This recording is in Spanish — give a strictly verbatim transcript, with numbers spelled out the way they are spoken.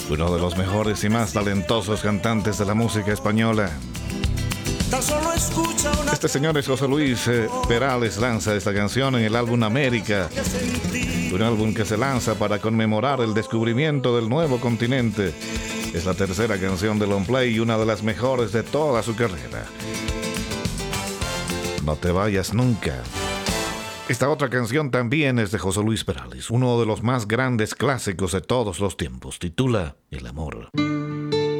Uno de los mejores y más talentosos cantantes de la música española. Este señor es José Luis eh, Perales. Lanza esta canción en el álbum América, un álbum que se lanza para conmemorar el descubrimiento del nuevo continente. Es la tercera canción de long play y una de las mejores de toda su carrera. No te vayas nunca. Esta otra canción también es de José Luis Perales, uno de los más grandes clásicos de todos los tiempos. Titula El amor.